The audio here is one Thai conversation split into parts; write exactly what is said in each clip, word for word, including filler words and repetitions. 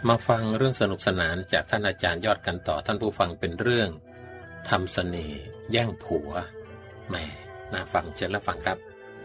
มาฟังเรื่องสนุกสนานจากท่านอาจารย์ยอดกันต่อท่านผู้ฟังเป็นเรื่องทำเสน่ห์แย่งผัวแหมน่าฟังเชิญรับฟังครับ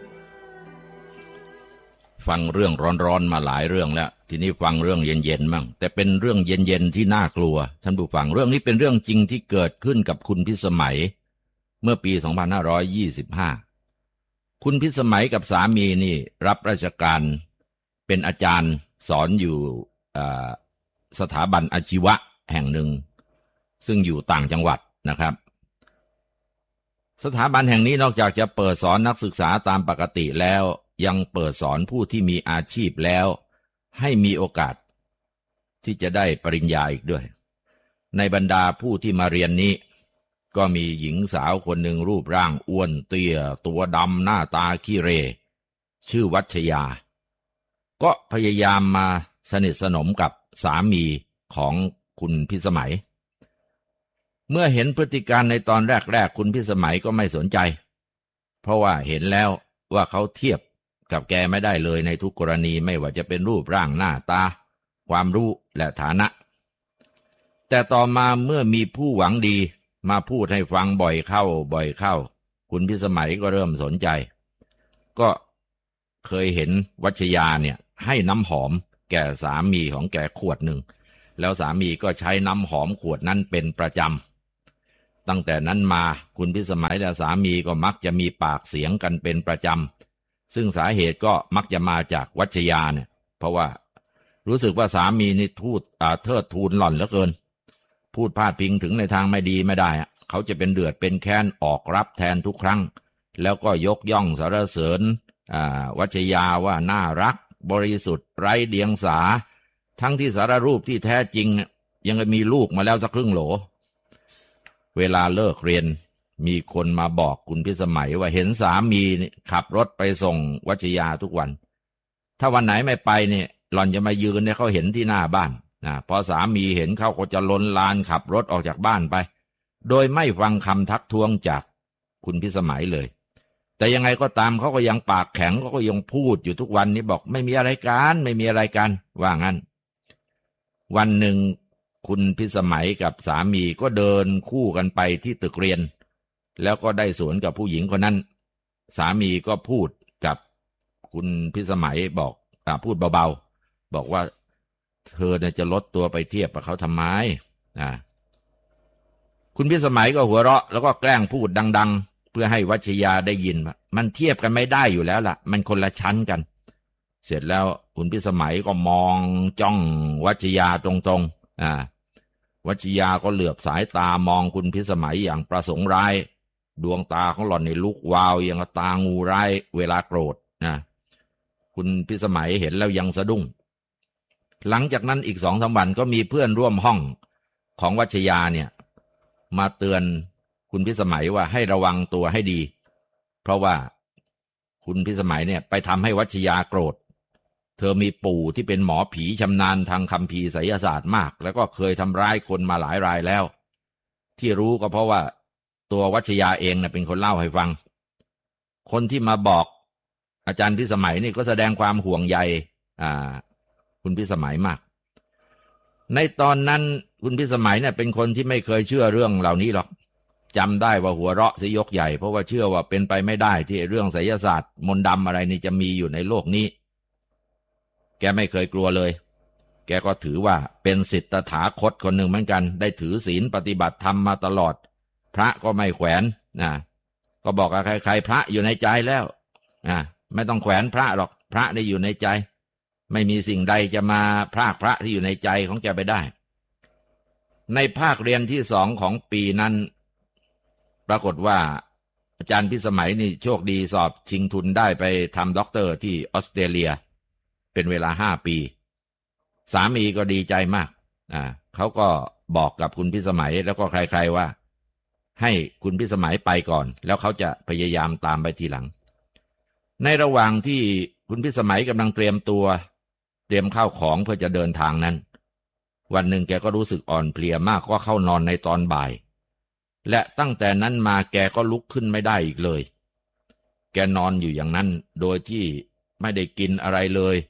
ฟังเรื่องร้อนๆมาหลายเรื่องแล้วทีนี้ฟังเรื่องเย็นๆมั่งแต่เป็นเรื่องเย็นๆที่น่ากลัวท่านผู้ฟังเรื่องนี้เป็นเรื่องจริงที่เกิดขึ้นกับคุณพิสมัยเมื่อปีสองพันห้าร้อยยี่สิบห้าคุณพิสมัยกับสามีนี่รับราชการเป็นอาจารย์สอนอยู่สถาบันอาชีวะแห่งหนึ่งซึ่งอยู่ต่างจังหวัดนะครับสถาบันแห่งนี้นอกจากจะเปิดสอนนักศึกษาตามปกติแล้วยังเปิดสอนผู้ที่มีอาชีพแล้วให้มีโอกาสที่จะได้ปริญญาอีกด้วยในบรรดาผู้ที่มาเรียนนี้ก็มีหญิงสาวคนหนึ่งรูปร่างอ้วนเตี้ยตัวดำหน้าตาขี้เรชื่อวัชยาก็พยายามมาสนิทสนมกับสามีของคุณพิสมัยเมื่อเห็นพฤติการในตอนแรกๆคุณพิสมัยก็ไม่สนใจเพราะว่าเห็นแล้วว่าเขาเทียบกับแกไม่ได้เลยในทุกกรณีไม่ว่าจะเป็นรูปร่างหน้าตาความรู้และฐานะแต่ต่อมาเมื่อมีผู้หวังดีมาพูดให้ฟังบ่อยเข้าบ่อยเข้าคุณพิสมัยก็เริ่มสนใจก็เคยเห็นวัชยาเนี่ยให้น้ำหอมแก่สามีของแกขวดหนึ่งแล้วสามีก็ใช้น้ำหอมขวดนั้นเป็นประจำตั้งแต่นั้นมาคุณพิสมัยและสามีก็มักจะมีปากเสียงกันเป็นประจำซึ่งสาเหตุก็มักจะมาจากวัชยาเนี่ยเพราะว่ารู้สึกว่าสามีนี่ทูดอ่าเทิดทูนหล่อนเหลือเกินพูดพาดพิงถึงในทางไม่ดีไม่ได้เขาจะเป็นเดือดเป็นแค้นออกรับแทนทุกครั้งแล้วก็ยกย่องสรรเสริญอ่าวัชยาว่าน่ารักบริสุทธิ์ไร้เดียงสาทั้งที่สารรูปที่แท้จริงยังมีลูกมาแล้วสักครึ่งโหลเวลาเลิกเรียนมีคนมาบอกคุณพิสมัยว่าเห็นสามีขับรถไปส่งวัชยาทุกวันถ้าวันไหนไม่ไปเนี่ยหล่อนจะมายืนเนี่ยเขาเห็นที่หน้าบ้านนะพอสามีเห็นเขาก็จะลนลานขับรถออกจากบ้านไปโดยไม่ฟังคำทักท้วงจากคุณพิสมัยเลยแต่ยังไงก็ตามเขาก็ยังปากแข็งเขาก็ยังพูดอยู่ทุกวันนี้บอกไม่มีอะไรกันไม่มีอะไรกันว่างั้นวันหนึ่งคุณพิสมัยกับสามีก็เดินคู่กันไปที่ตึกเรียนแล้วก็ได้สวนกับผู้หญิงคนนั้นสามีก็พูดกับคุณพิสมัยบอกอ่าพูดเบาๆบอกว่าเธอเนี่ยจะลดตัวไปเทียบกับเขาทำไมอ่าคุณพิสมัยก็หัวเราะแล้วก็แกล้งพูดดังๆเพื่อให้วัชยาได้ยินว่ามันเทียบกันไม่ได้อยู่แล้วล่ะมันคนละชั้นกันเสร็จแล้วคุณพิสมัยก็มองจ้องวัชยาตรงๆอ่าวัชยาก็เหลือบสายตามองคุณพิสมัยอย่างประสงค์ร้ายดวงตาของหล่อนในลุกวาวอย่างตางูร้ายเวลาโกรธนะคุณพิสมัยเห็นแล้วยังสะดุ้งหลังจากนั้นอีกสองสามวันก็มีเพื่อนร่วมห้องของวัชยาเนี่ยมาเตือนคุณพิสมัยว่าให้ระวังตัวให้ดีเพราะว่าคุณพิสมัยเนี่ยไปทำให้วัชยาโกรธเธอมีปู่ที่เป็นหมอผีชำนาญทางคัมภีร์ไสยศาสตร์มากแล้วก็เคยทำร้ายคนมาหลายรายแล้วที่รู้ก็เพราะว่าตัววัชยาเองนะเป็นคนเล่าให้ฟังคนที่มาบอกอาจารย์พิสมัยนี่ก็แสดงความห่วงใยอ่าคุณพิสมัยมากในตอนนั้นคุณพิสมัยเนี่ยเป็นคนที่ไม่เคยเชื่อเรื่องเหล่านี้หรอกจำได้ว่าหัวเราะสิยกใหญ่เพราะว่าเชื่อว่าเป็นไปไม่ได้ที่เรื่องไสยศาสตร์มนต์ดำอะไรนี่จะมีอยู่ในโลกนี้แกไม่เคยกลัวเลยแกก็ถือว่าเป็นศิษย์ตถาคตคนหนึ่งเหมือนกันได้ถือศีลปฏิบัติธรรมมาตลอดพระก็ไม่แขวนนะก็บอกกับใครๆพระอยู่ในใจแล้วนะไม่ต้องแขวนพระหรอกพระได้อยู่ในใจไม่มีสิ่งใดจะมาพรากพระที่อยู่ในใจของแกไปได้ในภาคเรียนที่สองของปีนั้นปรากฏว่าอาจารย์พิสมัยนี่โชคดีสอบชิงทุนได้ไปทำด็อกเตอร์ที่ออสเตรเลียเป็นเวลาห้าปีสามีก็ดีใจมากอ่าเขาก็บอกกับคุณพิสมัยแล้วก็ใครๆว่าให้คุณพิสมัยไปก่อนแล้วเขาจะพยายามตามไปทีหลังในระหว่างที่คุณพิสมัยกำลังเตรียมตัวเตรียมข้าวของเพื่อจะเดินทางนั้นวันหนึ่งแกก็รู้สึกอ่อนเพลียมากก็เข้านอนในตอนบ่ายและตั้งแต่นั้นมาแกก็ลุกขึ้นไม่ได้อีกเลยแกนอนอยู่อย่างนั้นโดยที่ไม่ได้กินอะไรเลย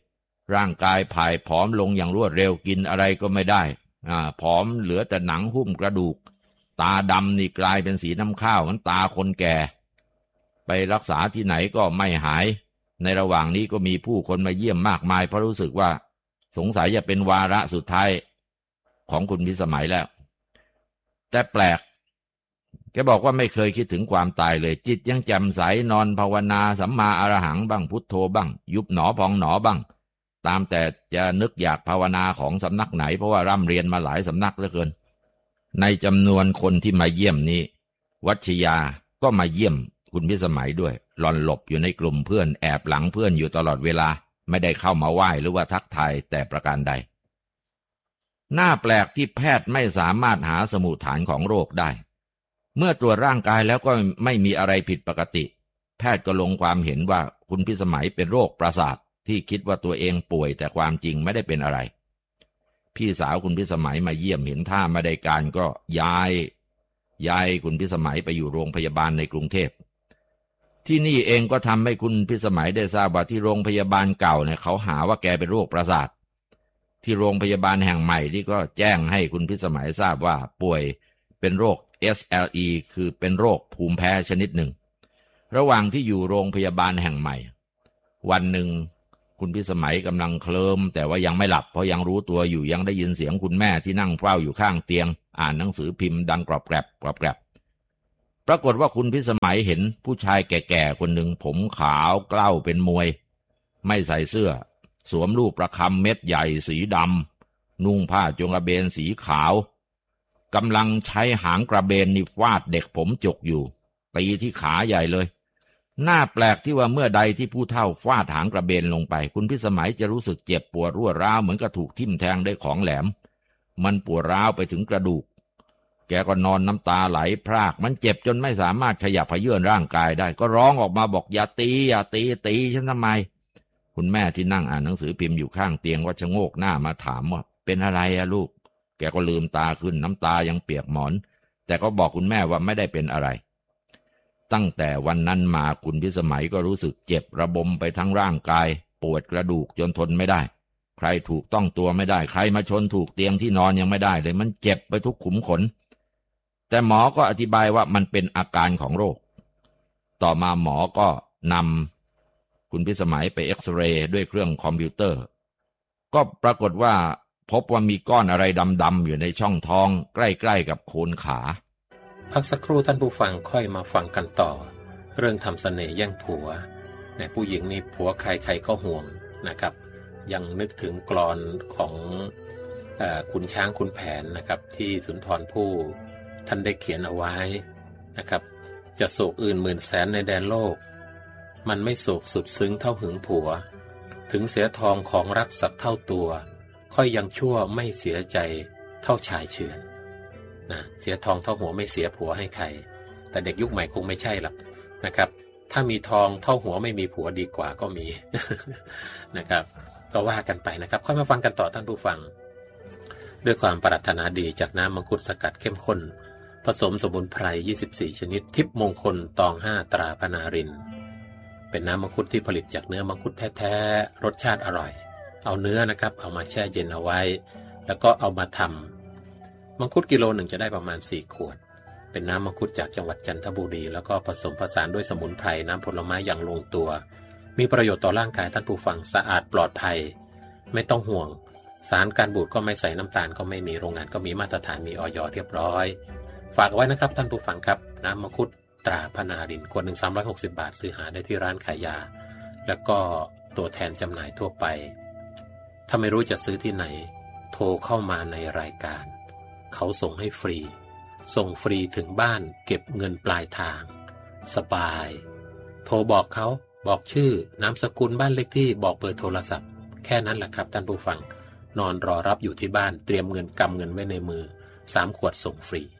ร่างกายผายผอมลงอย่างรวดเร็วกินอะไรก็ไม่ได้อ่าผอมเหลือแต่หนังหุ้มกระดูกตาดำนี่กลายเป็นสีน้ำข้าวเหมือนตาคนแก่ไปรักษาที่ไหนก็ไม่หายในระหว่างนี้ก็มีผู้คนมาเยี่ยมมากมายเพราะรู้สึกว่าสงสัยจะเป็นวาระสุดท้ายของคุณพิสมัยแล้วแต่แปลกแกบอกว่าไม่เคยคิดถึงความตายเลยจิตยังแจ่มใสนอนภาวนาสัมมาอรหังบ้างพุทโธบ้างยุบหนอพองหนอบ้างตามแต่จะนึกอยากภาวนาของสำนักไหนเพราะว่าร่ำเรียนมาหลายสำนักเหลือเกินในจำนวนคนที่มาเยี่ยมนี้วัชยาก็มาเยี่ยมคุณพิสมัยด้วยหลอนหลบอยู่ในกลุ่มเพื่อนแอบหลังเพื่อนอยู่ตลอดเวลาไม่ได้เข้ามาไหว้หรือว่าทักทายแต่ประการใดน่าแปลกที่แพทย์ไม่สามารถหาสมุฏฐานของโรคได้เมื่อตรวจร่างกายแล้วก็ไม่มีอะไรผิดปกติแพทย์ก็ลงความเห็นว่าคุณพิสมัยเป็นโรคประสาทที่คิดว่าตัวเองป่วยแต่ความจริงไม่ได้เป็นอะไรพี่สาวคุณพิสมัยมาเยี่ยมเห็นท่าไม่ได้การก็ย้ายย้ายคุณพิสมัยไปอยู่โรงพยาบาลในกรุงเทพที่นี่เองก็ทำให้คุณพิสมัยได้ทราบว่าที่โรงพยาบาลเก่าเนี่ยเขาหาว่าแกเป็นโรคประสาทที่โรงพยาบาลแห่งใหม่ที่ก็แจ้งให้คุณพิสมัยทราบว่าป่วยเป็นโรค เอส แอล อี คือเป็นโรคภูมิแพ้ชนิดหนึ่งระหว่างที่อยู่โรงพยาบาลแห่งใหม่วันหนึ่งคุณพิสมัยกำลังเคลิ้มแต่ว่ายังไม่หลับเพราะยังรู้ตัวอยู่ยังได้ยินเสียงคุณแม่ที่นั่งเฝ้าอยู่ข้างเตียงอ่านหนังสือพิมพ์ดังกรอบแกรบกรอบแกรบปรากฏว่าคุณพิสมัยเห็นผู้ชายแก่ๆคนหนึ่งผมขาวเกล้าเป็นมวยไม่ใส่เสื้อสวมรูปประคำเม็ดใหญ่สีดำนุ่งผ้าจงกระเบนสีขาวกำลังใช้หางกระเบนนี่ฟาดเด็กผมจกอยู่ตีที่ขาใหญ่เลยน่าแปลกที่ว่าเมื่อใดที่ผู้เฒ่าฟาดหางกระเบนลงไปคุณพิสมัยจะรู้สึกเจ็บปวดรวดร้าวเหมือนกับถูกทิ่มแทงด้วยของแหลมมันปวดร้าวไปถึงกระดูกแกก็นอนน้ำตาไหลพรากมันเจ็บจนไม่สามารถขยับเขยื้อนร่างกายได้ก็ร้องออกมาบอกอย่าตีอย่าตีตีฉันทำไมคุณแม่ที่นั่งอ่านหนังสือพิมพ์อยู่ข้างเตียงก็ชะโงกหน้ามาถามว่าเป็นอะไรอะลูกแกก็ลืมตาขึ้นน้ำตายังเปียกหมอนแต่ก็บอกคุณแม่ว่าไม่ได้เป็นอะไรตั้งแต่วันนั้นมาคุณพิสมัยก็รู้สึกเจ็บระบมไปทั้งร่างกายปวดกระดูกจนทนไม่ได้ใครถูกต้องตัวไม่ได้ใครมาชนถูกเตียงที่นอนยังไม่ได้เลยมันเจ็บไปทุกขุมขนแต่หมอก็อธิบายว่ามันเป็นอาการของโรคต่อมาหมอก็นำคุณพิสมัยไปเอ็กซเรย์ด้วยเครื่องคอมพิวเตอร์ก็ปรากฏว่าพบว่ามีก้อนอะไรดำๆอยู่ในช่องท้องใกล้ๆกับโคนขาพักสักครู่ท่านผู้ฟังค่อยมาฟังกันต่อเรื่องทำเสน่ห์แย่งผัวเนี่ยผู้หญิงนี่ผัวใครใครก็ห่วงนะครับยังนึกถึงกลอนของเอ่อขุนช้างขุนแผนนะครับที่สุนทรภู่ท่านได้เขียนเอาไว้นะครับจะโศกอื่นหมื่นแสนในแดนโลกมันไม่โศกสุดซึ้งเท่าหึงผัวถึงเสียทองของรักสักเท่าตัวค่อยยังชั่วไม่เสียใจเท่าชายเฉือนนะเสียทองเท่าหัวไม่เสียผัวให้ใครแต่เด็กยุคใหม่คงไม่ใช่หรอกนะครับถ้ามีทองเท่าหัวไม่มีผัวดีกว่าก็มี นะครับก็ว่ากันไปนะครับค่อยมาฟังกันต่อท่านผู้ฟังด้วยความปรารถนาดีจากน้ำมังคุดสกัดเข้มข้นผสมสมุนไพรยี่สิบสี่ชนิดทิพย์มงคลตองห้าตราพนารินเป็นน้ำมังคุดที่ผลิตจากเนื้อมังคุดแท้ๆรสชาติอร่อยเอาเนื้อนะครับเอามาแช่เย็นเอาไว้แล้วก็เอามาทำมังคุดกิโลหนึ่งจะได้ประมาณสี่ขวดเป็นน้ำมังคุดจากจังหวัดจันทบุรีแล้วก็ผสมผสานด้วยสมุนไพรน้ำผลไม้อย่างลงตัวมีประโยชน์ต่อร่างกายท่านผู้ฟังสะอาดปลอดภัยไม่ต้องห่วงสารการบูดก็ไม่ใส่น้ำตาลก็ไม่มีโรงงานก็มีมาตรฐานมีอย.เรียบร้อยฝากไว้นะครับท่านผู้ฟังครับน้ำมังคุดตราพนารินขวดหนึ่งสามร้อยหกสิบบาทซื้อหาได้ที่ร้านขายยาแล้วก็ตัวแทนจำหน่ายทั่วไปถ้าไม่รู้จะซื้อที่ไหนโทรเข้ามาในรายการเขาส่งให้ฟรีส่งฟรีถึงบ้านเก็บเงินปลายทางสบายโทรบอกเขาบอกชื่อนามสกุลบ้านเลขที่บอกเบอร์โทรศัพท์แค่นั้นแหละครับท่านผู้ฟังนอนรอรับอยู่ที่บ้านเตรียมเงินกำเงินไว้ในมือสามขวดส่งฟรี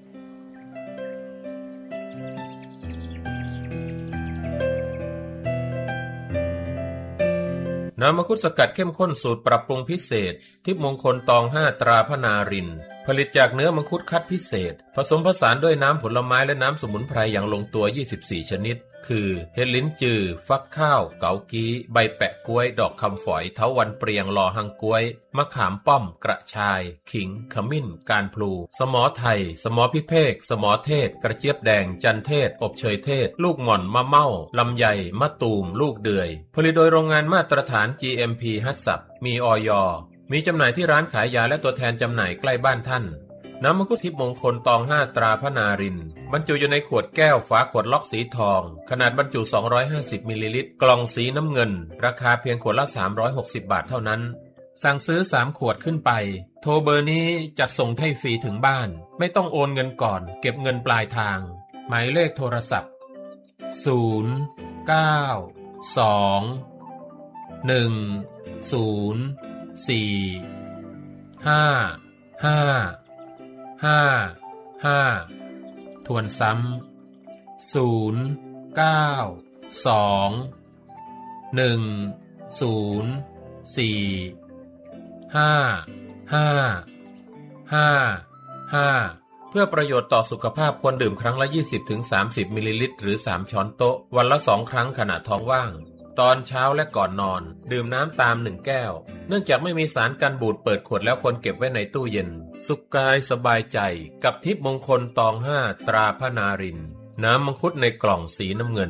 น้ำมังคุดสกัดเข้มข้นสูตรปรับปรุงพิเศษทิพย์มงคลตองห้าตราพนารินผลิตจากเนื้อมังคุดคัดพิเศษผสมผสานด้วยน้ำผลไม้และน้ำสมุนไพรอย่างลงตัวยี่สิบสี่ชนิดคือเห็ดลิ้นจือฟักข้าวเกากี้ใบแปะกล้วยดอกคำฝอยเถาวัลย์เปรียงลอหังกล้วยมะขามป้อมกระชายขิงขมิ้นการพลูสมอไทยสมอพิเภกสมอเทศกระเจี๊ยบแดงจันเทศอบเชยเทศลูกหม่อนมะเม่าลำไยมะตูมลูกเดือยผลิตโดยโรงงานมาตรฐาน จี เอ็ม พี ฮัตสับมีอย.มีจำหน่ายที่ร้านขายยาและตัวแทนจำหน่ายใกล้บ้านท่านน้ำมังคุดทิพย์มงคลตองห้าตราพระนารินทร์บรรจุอยู่ในขวดแก้วฝาขวดล็อกสีทองขนาดบรรจุสองร้อยห้าสิบมิลลิลิตรกล่องสีน้ำเงินราคาเพียงขวดละสามร้อยหกสิบบาทเท่านั้นสั่งซื้อสามขวดขึ้นไปโทรเบอร์นี้จัดส่งให้ฟรีถึงบ้านไม่ต้องโอนเงินก่อนเก็บเงินปลายทางหมายเลขโทรศัพท์ศูนย์ เก้า สอง หนึ่ง ศูนย์ สี่ ห้า ห้า ห้า ห้าทวนซ้ำศูนย์ เก้า สอง หนึ่ง ศูนย์ สี่ ห้า ห้า ห้า ห้าเพื่อประโยชน์ต่อสุขภาพควรดื่มครั้งละ ยี่สิบถึงสามสิบ มิลลิลิตรหรือสามช้อนโต๊ะวันละสองครั้งขณะท้องว่างตอนเช้าและก่อนนอนดื่มน้ำตามหนึ่งแก้วเนื่องจากไม่มีสารกันบูดเปิดขวดแล้วควรเก็บไว้ในตู้เย็นสุขกายสบายใจกับทิพย์มงคลตองห้าตราพระนารินทร์น้ำมังคุดในกล่องสีน้ำเงิน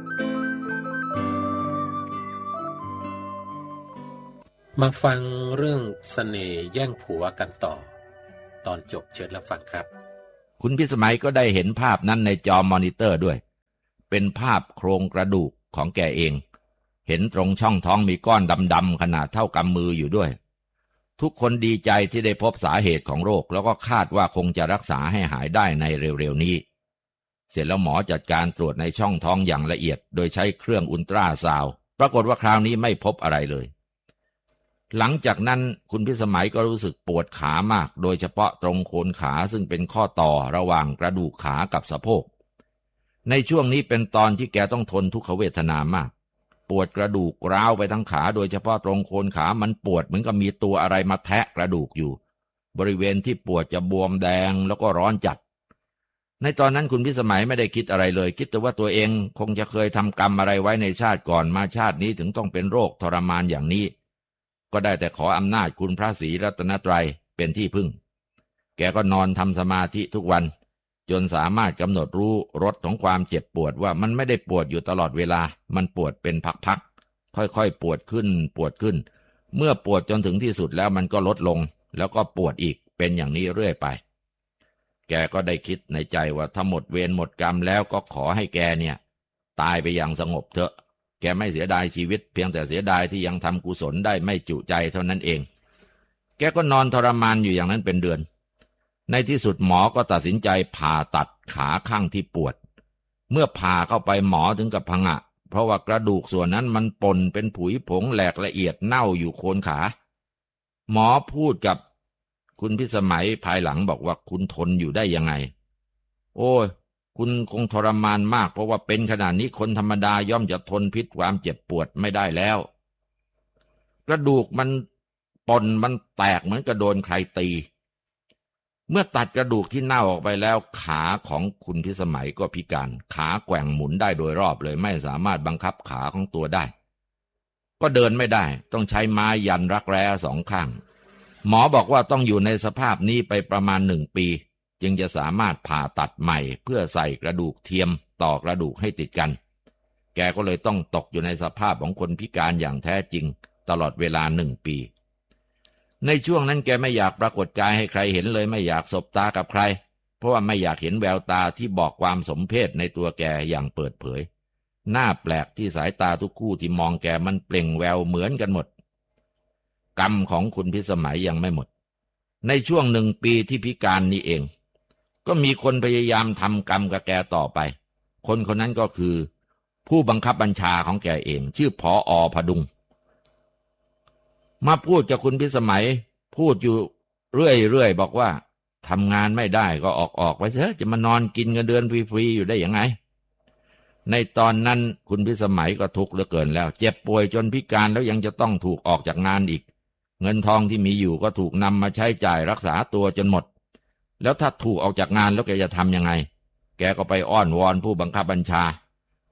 มาฟังเรื่องเสน่ห์แย่งผัวกันต่อตอนจบเชิญรับฟังครับคุณพิสมัยก็ได้เห็นภาพนั้นในจอมอนิเตอร์ด้วยเป็นภาพโครงกระดูกของแกเองเห็นตรงช่องท้องมีก้อนดำๆขนาดเท่ากำมืออยู่ด้วยทุกคนดีใจที่ได้พบสาเหตุของโรคแล้วก็คาดว่าคงจะรักษาให้หายได้ในเร็วๆนี้เสร็จแล้วหมอจัดการตรวจในช่องท้องอย่างละเอียดโดยใช้เครื่องอุลตราซาวด์ปรากฏว่าคราวนี้ไม่พบอะไรเลยหลังจากนั้นคุณพิสมัยก็รู้สึกปวดขามากโดยเฉพาะตรงโคนขาซึ่งเป็นข้อต่อระหว่างกระดูกขากับสะโพกในช่วงนี้เป็นตอนที่แกต้องทนทุกขเวทนามากปวดกระดูกร้าวไปทั้งขาโดยเฉพาะตรงโคนขามันปวดเหมือนกับมีตัวอะไรมาแทะกระดูกอยู่บริเวณที่ปวดจะบวมแดงแล้วก็ร้อนจัดในตอนนั้นคุณพิสมัยไม่ได้คิดอะไรเลยคิดแต่ว่าตัวเองคงจะเคยทำกรรมอะไรไว้ในชาติก่อนมาชาตินี้ถึงต้องเป็นโรคทรมานอย่างนี้ก็ได้แต่ขออำนาจคุณพระศรีรัตนตรัยเป็นที่พึ่งแกก็นอนทำสมาธิทุกวันจนสามารถกำหนดรู้รสของความเจ็บปวดว่ามันไม่ได้ปวดอยู่ตลอดเวลามันปวดเป็นพักๆค่อยๆปวดขึ้นปวดขึ้นเมื่อปวดจนถึงที่สุดแล้วมันก็ลดลงแล้วก็ปวดอีกเป็นอย่างนี้เรื่อยไปแกก็ได้คิดในใจว่าถ้าหมดเวรหมดกรรมแล้วก็ขอให้แกเนี่ยตายไปอย่างสงบเถอะแกไม่เสียดายชีวิตเพียงแต่เสียดายที่ยังทำกุศลได้ไม่จุใจเท่านั้นเองแกก็นอนทรมานอยู่อย่างนั้นเป็นเดือนในที่สุดหมอก็ตัดสินใจผ่าตัดขาข้างที่ปวดเมื่อผ่าเข้าไปหมอถึงกับผงะเพราะว่ากระดูกส่วนนั้นมันป่นเป็นผุยผงแหลกละเอียดเน่าอยู่โคนขาหมอพูดกับคุณพิสมัยภายหลังบอกว่าคุณทนอยู่ได้ยังไงโอ้ยคุณคงทรมานมากเพราะว่าเป็นขนาดนี้คนธรรมดาย่อมจะทนพิษความเจ็บปวดไม่ได้แล้วกระดูกมันป่นมันแตกเหมือนกระโดนใครตีเมื่อตัดกระดูกที่เน่าออกไปแล้วขาของคุณพิสมัยก็พิการขาแกว่งหมุนได้โดยรอบเลยไม่สามารถบังคับขาของตัวได้ก็เดินไม่ได้ต้องใช้ไม้ยันรักแร้สองข้างหมอบอกว่าต้องอยู่ในสภาพนี้ไปประมาณหนึ่งปีจึงจะสามารถผ่าตัดใหม่เพื่อใส่กระดูกเทียมต่อกระดูกให้ติดกันแกก็เลยต้องตกอยู่ในสภาพของคนพิการอย่างแท้จริงตลอดเวลาหนึ่งปีในช่วงนั้นแกไม่อยากปรากฏกายให้ใครเห็นเลยไม่อยากสบตากับใครเพราะว่าไม่อยากเห็นแววตาที่บอกความสมเพชในตัวแกอย่างเปิดเผยหน้าแปลกที่สายตาทุกคู่ที่มองแกมันเปล่งแววเหมือนกันหมดกรรมของคุณพิสมัยยังไม่หมดในช่วงหนึ่งปีที่พิการนี้เองก็มีคนพยายามทำกรรมกับแกต่อไปคนคนนั้นก็คือผู้บังคับบัญชาของแกเองชื่อผอ.พดุงมาพูดกับคุณพิสมัยพูดอยู่เรื่อยๆบอกว่าทำงานไม่ได้ก็ออกออกไปเถอะจะมานอนกินเงินเดือนฟรีๆอยู่ได้ยังไงในตอนนั้นคุณพิสมัยก็ทุกข์เหลือเกินแล้วเจ็บป่วยจนพิการแล้วยังจะต้องถูกออกจากงานอีกเงินทองที่มีอยู่ก็ถูกนำมาใช้จ่ายรักษาตัวจนหมดแล้วถ้าถูกออกจากงานแล้วแกจะทำยังไงแกก็ไปอ้อนวอนผู้บังคับบัญชา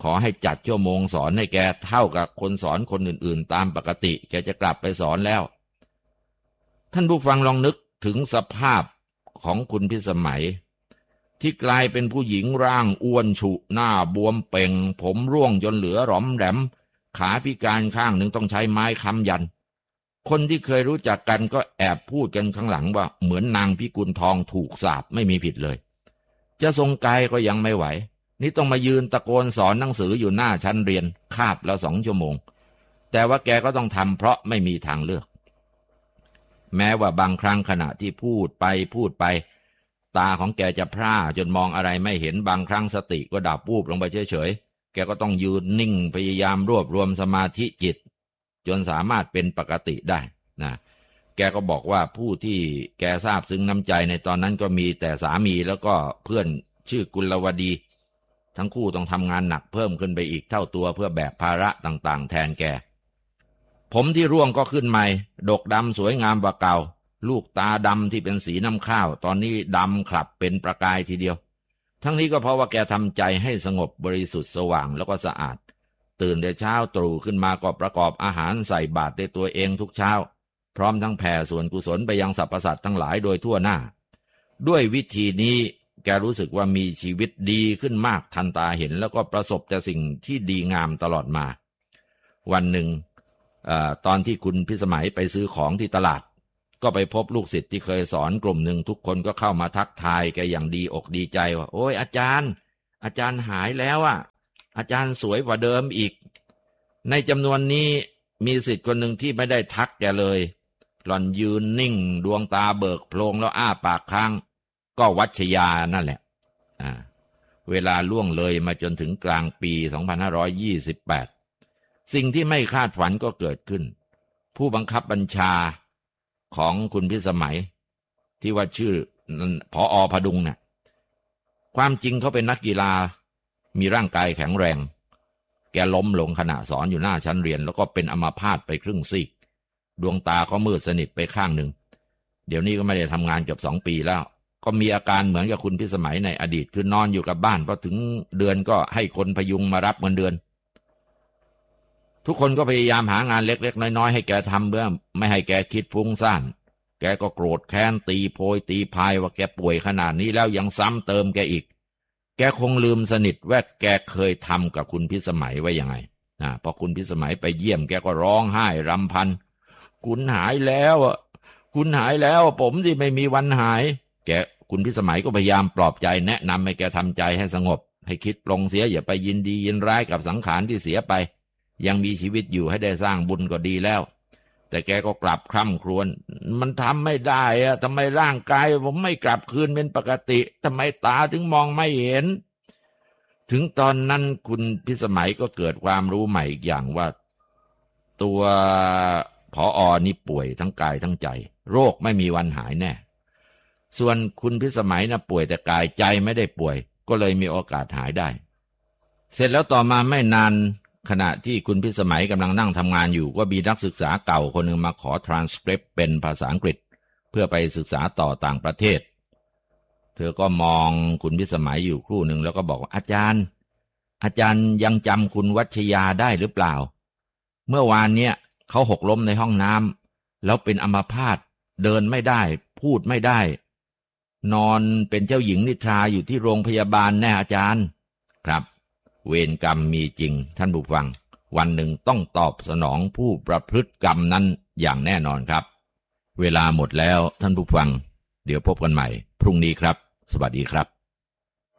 ขอให้จัดชั่วโมงสอนให้แกเท่ากับคนสอนคนอื่นๆตามปกติแกจะกลับไปสอนแล้วท่านผู้ฟังลองนึกถึงสภาพของคุณพิสมัยที่กลายเป็นผู้หญิงร่างอ้วนฉุหน้าบวมเป่งผมร่วงจนเหลือหลอมแหลมขาพิการข้างหนึ่งต้องใช้ไม้ค้ำยันคนที่เคยรู้จักกันก็แอบพูดกันข้างหลังว่าเหมือนนางพิกุลทองถูกสาปไม่มีผิดเลยจะทรงกายก็ยังไม่ไหวนี่ต้องมายืนตะโกนสอนหนังสืออยู่หน้าชั้นเรียนคาบละสองชั่วโมงแต่ว่าแกก็ต้องทำเพราะไม่มีทางเลือกแม้ว่าบางครั้งขณะที่พูดไปพูดไปตาของแกจะพร่าจนมองอะไรไม่เห็นบางครั้งสติก็ดับวูบลงไปเฉยๆแกก็ต้องยืนนิ่งพยายามรวบรวมสมาธิจิตจนสามารถเป็นปกติได้นะแกก็บอกว่าผู้ที่แกทราบซึ้งน้ำใจในตอนนั้นก็มีแต่สามีแล้วก็เพื่อนชื่อกุลวดีทั้งคู่ต้องทำงานหนักเพิ่มขึ้นไปอีกเท่าตัวเพื่อแบกภาระต่างๆแทนแกผมที่ร่วงก็ขึ้นใหม่ดกดำสวยงามกว่าเก่าลูกตาดำที่เป็นสีน้ำข้าวตอนนี้ดำขลับเป็นประกายทีเดียวทั้งนี้ก็เพราะว่าแกทำใจให้สงบบริสุทธิ์สว่างแล้วก็สะอาดตื่นแต่เช้าตรู่ขึ้นมาก็ประกอบอาหารใส่บาตรด้วยตัวเองทุกเช้าพร้อมทั้งแผ่ส่วนกุศลไปยังสรรพสัตว์ทั้งหลายโดยทั่วหน้าด้วยวิธีนี้แกรู้สึกว่ามีชีวิตดีขึ้นมากทันตาเห็นแล้วก็ประสบแต่สิ่งที่ดีงามตลอดมาวันหนึ่งเอ่อตอนที่คุณพิสมัยไปซื้อของที่ตลาดก็ไปพบลูกศิษย์ที่เคยสอนกลุ่มหนึ่งทุกคนก็เข้ามาทักทายแกอย่างดีอกดีใจว่าโอ้ยอาจารย์อาจารย์หายแล้วอ่ะอาจารย์สวยกว่าเดิมอีกในจำนวนนี้มีศิษย์คนหนึ่งที่ไม่ได้ทักแกเลยหล่อนยืนนิ่งดวงตาเบิกโพลงแล้วอ้าปากค้างก็วัชยานั่นแหละอ่าเวลาล่วงเลยมาจนถึงกลางปีสองพันห้าร้อยยี่สิบแปดสิ่งที่ไม่คาดฝันก็เกิดขึ้นผู้บังคับบัญชาของคุณพิสมัยที่ว่าชื่อผอ.พดุงเนี่ยความจริงเขาเป็นนักกีฬามีร่างกายแข็งแรงแกล้มลงขณะสอนอยู่หน้าชั้นเรียนแล้วก็เป็นอัมพาตไปครึ่งซีกดวงตาก็มืดสนิทไปข้างหนึ่งเดี๋ยวนี้ก็ไม่ได้ทำงานเกือบสองปีแล้วก็มีอาการเหมือนกับคุณพิสมัยในอดีตคือนอนอยู่กับบ้านพอถึงเดือนก็ให้คนพยุงมารับเงินเดือนทุกคนก็พยายามหางานเล็กๆน้อยๆให้แกทำเพื่อไม่ให้แกคิดฟุ้งซ่านแกก็โกรธแค้นตีโพยตีพายว่าแกป่วยขนาดนี้แล้วยังซ้ำเติมแกอีกแกคงลืมสนิทว่าแกเคยทำกับคุณพิสมัยไว้ยังไงนะพอคุณพิสมัยไปเยี่ยมแกก็ร้องไห้รำพันคุณหายแล้วอ่ะคุณหายแล้วผมที่ไม่มีวันหายแกคุณพิสมัยก็พยายามปลอบใจแนะนำให้แกทำใจให้สงบให้คิดปลงเสียอย่าไปยินดียินร้ายกับสังขารที่เสียไปยังมีชีวิตอยู่ให้ได้สร้างบุญก็ดีแล้วแต่แกก็กลับคร่ำครวญมันทำไม่ได้อะทำไมร่างกายผมไม่กลับคืนเป็นปกติทำไมตาถึงมองไม่เห็นถึงตอนนั้นคุณพิสมัยก็เกิดความรู้ใหม่อีกอย่างว่าตัวผอ.นี่ป่วยทั้งกายทั้งใจโรคไม่มีวันหายแน่ส่วนคุณพิสมัยนะป่วยแต่กายใจไม่ได้ป่วยก็เลยมีโอกาสหายได้เสร็จแล้วต่อมาไม่นานขณะที่คุณพิสมัยกำลังนั่งทำงานอยู่ก็มีนักศึกษาเก่าคนหนึ่งมาขอทรานสคริปต์เป็นภาษาอังกฤษเพื่อไปศึกษาต่อต่างประเทศเธอก็มองคุณพิสมัยอยู่ครู่หนึ่งแล้วก็บอกว่าอาจารย์อาจารย์ยังจำคุณวัชยาได้หรือเปล่าเมื่อวานเนี้ยเขาหกล้มในห้องน้ำแล้วเป็นอัมพาตเดินไม่ได้พูดไม่ได้นอนเป็นเจ้าหญิงนิทราอยู่ที่โรงพยาบาลแน่อาจารย์ครับเวรกรรมมีจริงท่านผู้ฟังวันหนึ่งต้องตอบสนองผู้ประพฤติกรรมนั้นอย่างแน่นอนครับเวลาหมดแล้วท่านผู้ฟังเดี๋ยวพบกันใหม่พรุ่งนี้ครับสวัสดีครับ